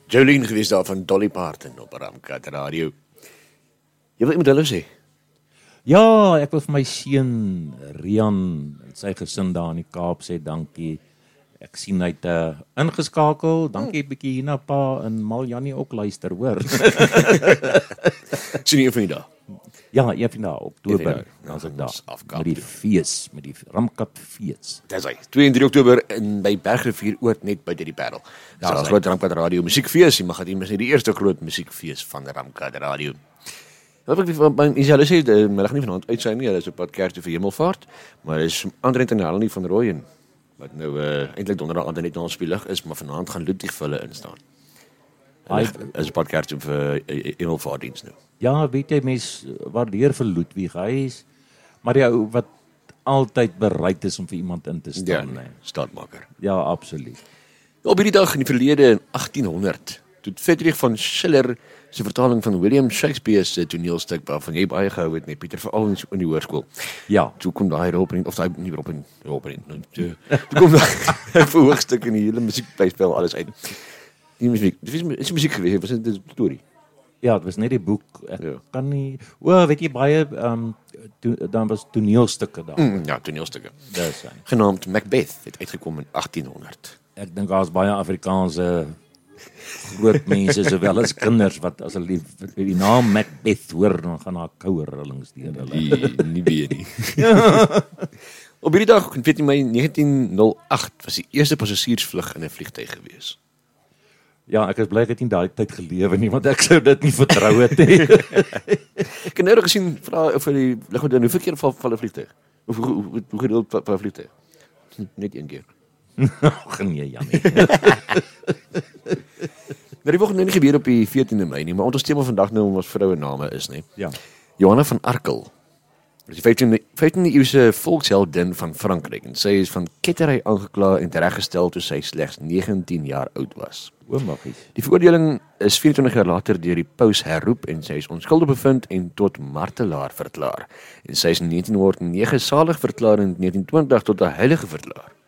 Jolene gewees daar van Dolly Parton op Ramkat Radio. Jy wil iemand hallo sê? Ja, ek wil vir my seun Rian en sy gesin daar in die Kaap sê dankie. Ek sien hy het ingeskakel. Dankie bietjie hier na pa en Maljanie ook luister, hoor. Sien jy van die dag? Ja, een van daai Oktober, Ja, as ek ons daar afkaap met die fees, met die Ramkat fees. Dis hy. 2 en 3 Oktober in by Bergrivier Oord net buite die Parel. Dis Daar ons is groot Ramkat Radio musiekfees. Jy mag dit mis nie die eerste groot musiekfees van Ramkat Radio. Wat ek van Isabelle sê, middag nie vanaand uitsaai nie, hulle is op pad kerk toe vir Hemelvaart, maar dis Andrent en Helenie van Rooyen wat nou eintlik donderdag aand net na ons spielig is, maar vanaand gaan Ludwig vir hulle instaan. Hy is op pad kerk toe vir Hemelvaartdiens nou. Ja, weet jy, mens waardeer vir Ludwig, hy is maar die ou wat altyd bereid is om vir iemand in te staan. Ja, staatmaker. Ja, absoluut. Op hierdie dag in die verlede in 1800, toe Friedrich von Schiller se vertaling van William Shakespeare se toneelstuk waarvan jy baie gehou het, Pieter, veral in die hoërskool. Ja. Toe kom daai Robin of daai nie Robin, toe kom daai verhoogstuk in die hele musiekspel alles uit. Die musiek, dit is musiek geweest, was dit 'n storie. Ja, dit was net die boek. Ek Ja. kan nie. O, weet jy baie dan was toneelstukke daar. Ja, toneelstukke. Dis hy. Genaamd Macbeth het uitgekom in 1800. Ek dink daar's baie Afrikaanse groot mense sowel as kinders wat as hulle die naam Macbeth hoor, dan gaan daar koue rillings deur hulle. Nie weer nie. Op hierdie dag, in 14 Mei 1908, was die eerste passasiersvlug in 'n vliegtuig gewees. Ja, ek is bly ek het nie daai tyd gelewe nie, want ek sou dit nie vertrou het nie. Ek het nou gesien vra vir die lugmoderne hoeveel keer val 'n vliegtuig? Hoe gereeld val 'n vliegtuig? Net een keer. Ag nee, Janie. Maar die volgende nie gebeur op die 14de Mei nie, maar ons tema vandag nou om ons vroue name is, nie. Ja. Johanna van Arkel. Sy is die 15de eeuse volksheldin van Frankryk en sy is van kettery aangekla en tereggestel toe sy slegs 19 jaar oud was. O, magies. Die veroordeling is 24 jaar later deur die paus herroep en sy is onskuldig bevind en tot martelaar verklaar. En sy is in 1909 salig verklaar en in 1920 tot 'n heilige verklaar.